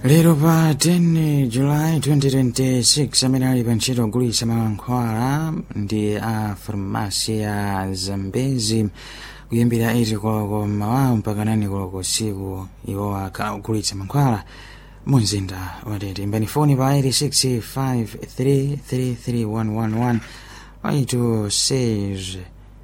Lero pa 10 July 2026 amene ali pa ntchito ogulitsa mankhwala ndi a farmasi ya Zambezi kuyambira 8 koloko mmawa mpaka 9 koloko usiku. Iwo akhala ogulitsa mankhwala mu mzinda wa Tete. Imbani foni pa 865333111 826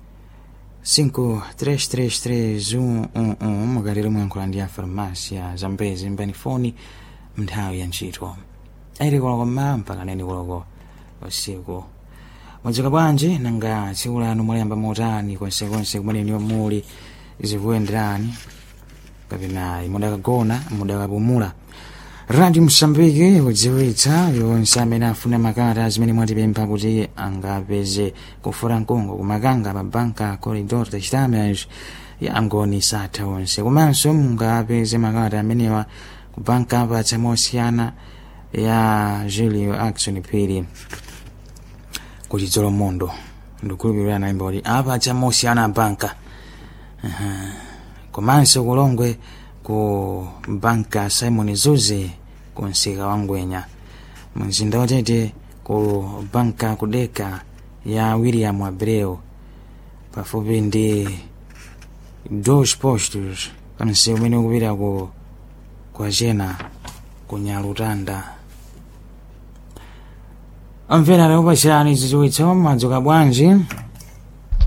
5333 mukalero mwankhola ndi a farmasi ya Zambezi. Imbani foni nthawi ya ntchito 8 koloko mmawa mpaka 9 koloko usiku. Mwadzuka bwanji? Nanga tsiku lanu mwayamba motani? Konsekonse kumene niwo muli zikuyenderani kapena mudakagona mudakapumula? Radio Msambiki kudziwitsa yonse amene afuna makalata zimene mwatipempha kuti angapeze kufura mkungu kumakanga pa banka Corridor de Chitamas ya Angoni Satha onse. Komanso mungapeze makalata amenewa ku banka apatsa mosiyana ya Julio Action Piri kuti Dzolomondo ndikulupirira naimba kuti apatsa mosiyana banka. Komanso kulongwe ku banka Simon Zuze ku Nsika wa Ngwenya. Mzinda wa Tete ku banka Kudeka ya William Abreu pafupi ndi Dos Postos pansi umene ukupita kwa Jena ku Nyalutanda. Amvera leo pachani zidziwitso. Mwadzuka bwanji?